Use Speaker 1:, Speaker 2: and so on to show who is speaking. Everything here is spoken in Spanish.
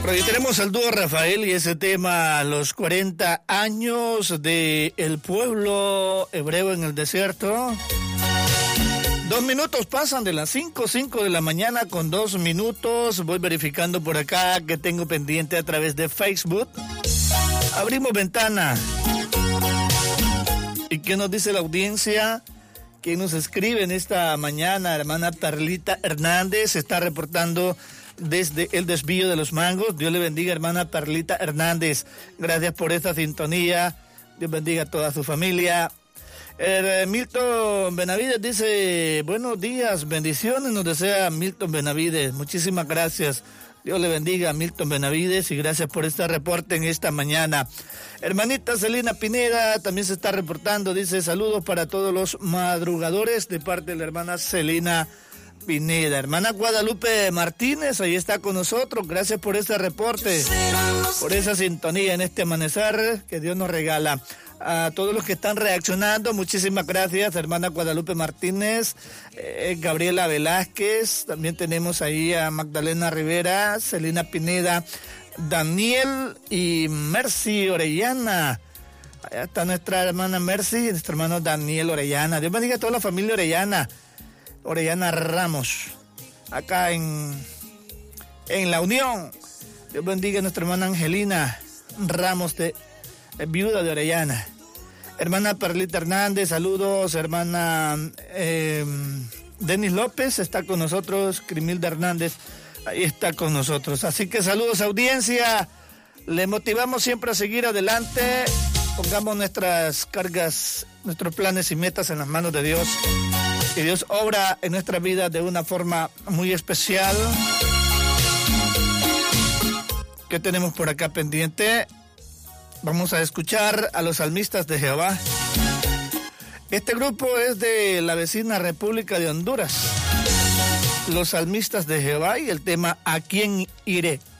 Speaker 1: Hoy tenemos al dúo Rafael y ese tema, los 40 años del pueblo hebreo en el desierto. 2 minutos pasan de las 5 de la mañana con 2 minutos. Voy verificando por acá que tengo pendiente a través de Facebook. Abrimos ventana. ¿Y qué nos dice la audiencia? ¿Quién nos escribe en esta mañana? Hermana Perlita Hernández se está reportando desde el desvío de los Mangos. Dios le bendiga, hermana Perlita Hernández. Gracias por esta sintonía. Dios bendiga a toda su familia. Milton Benavides dice, buenos días, bendiciones, nos desea Milton Benavides. Muchísimas gracias. Dios le bendiga a Milton Benavides y gracias por este reporte en esta mañana. Hermanita Celina Pineda también se está reportando, dice saludos para todos los madrugadores de parte de la hermana Celina Pineda. Hermana Guadalupe Martínez, ahí está con nosotros, gracias por este reporte, por esa sintonía en este amanecer que Dios nos regala. A todos los que están reaccionando, muchísimas gracias, hermana Guadalupe Martínez, Gabriela Velázquez, también tenemos ahí a Magdalena Rivera, Celina Pineda, Daniel y Mercy Orellana. Allá está nuestra hermana Mercy y nuestro hermano Daniel Orellana. Dios bendiga a toda la familia Orellana Ramos, acá en La Unión. Dios bendiga a nuestra hermana Angelina Ramos viuda de Orellana. Hermana Perlita Hernández, saludos. Hermana Denis López está con nosotros. Crimilda Hernández, ahí está con nosotros. Así que saludos, audiencia. Le motivamos siempre a seguir adelante. Pongamos nuestras cargas, nuestros planes y metas en las manos de Dios. Y Dios obra en nuestra vida de una forma muy especial. ¿Qué tenemos por acá pendiente? Vamos a escuchar a los salmistas de Jehová. Este grupo es de la vecina República de Honduras. Los salmistas de Jehová y el tema ¿A quién iré?